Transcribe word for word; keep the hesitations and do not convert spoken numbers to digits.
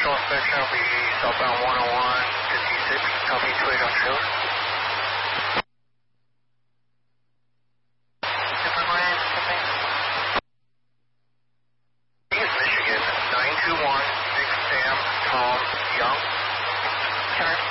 Visual inspection will be southbound one oh one fifty-six, copy two eight on trailer. Michigan, nine two one six Sam Tom Young. Turn.